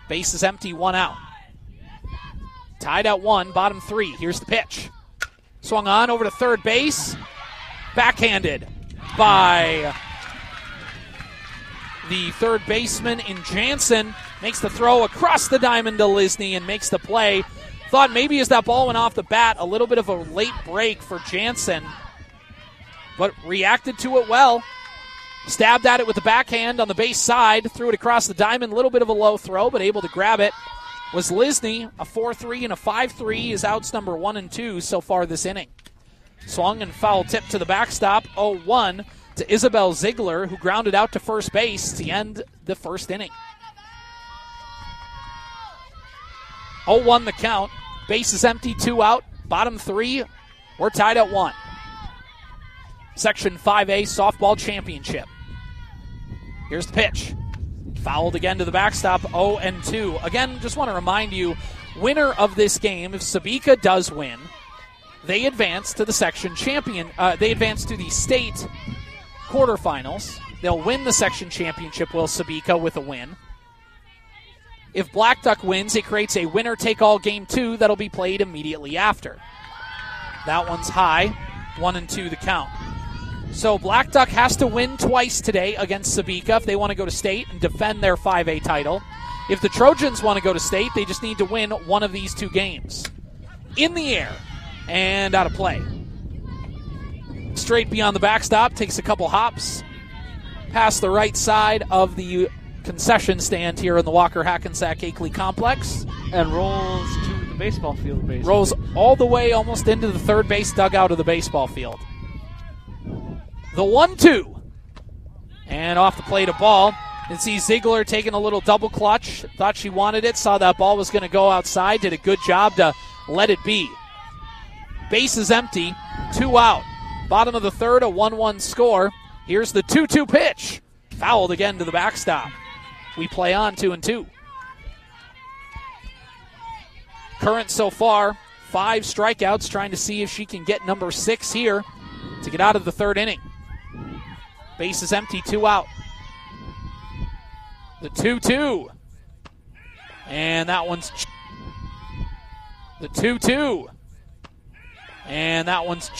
Base is empty, 1 out. Tied at 1, bottom 3. Here's the pitch. Swung on over to third base. Backhanded by the third baseman in Jansen. Makes the throw across the diamond to Lisney and makes the play. Thought maybe as that ball went off the bat, a little bit of a late break for Jansen, but reacted to it well. Stabbed at it with the backhand on the base side, threw it across the diamond. A little bit of a low throw, but able to grab it was Lisney. A 4-3 and a 5-3 is outs number 1 and 2 so far this inning. Swung and foul tip to the backstop, 0-1 to Isabel Ziegler, who grounded out to first base to end the first inning. 0-1 the count. Base is empty, 2 out. Bottom 3, we're tied at 1. Section 5A Softball Championship. Here's the pitch. Fouled again to the backstop, 0-2. Again, just want to remind you, winner of this game, if Sebeka does win, they advance to the section champion. They advance to the state quarterfinals. They'll win the section championship, will Sebeka, with a win. If Black Duck wins, it creates a winner-take-all game 2 that'll be played immediately after. That one's high, 1-2 the count. So Black Duck has to win twice today against Sebeka if they want to go to state and defend their 5A title. If the Trojans want to go to state, they just need to win one of these 2 games. In the air and out of play. Straight beyond the backstop, takes a couple hops past the right side of the concession stand here in the Walker Hackensack Akeley complex. And rolls to the baseball field. Basically. Rolls all the way almost into the third base dugout of the baseball field. The 1-2. And off the plate a ball. And see Ziegler taking a little double clutch. Thought she wanted it. Saw that ball was going to go outside. Did a good job to let it be. Base is empty. 2 out. Bottom of the third, a 1-1 score. Here's the 2-2 pitch. Fouled again to the backstop. We play on 2-2. Current so far, 5 strikeouts, trying to see if she can get number 6 here to get out of the third inning. Base is empty, 2 out. The 2-2. And that one's the 2-2. And that one's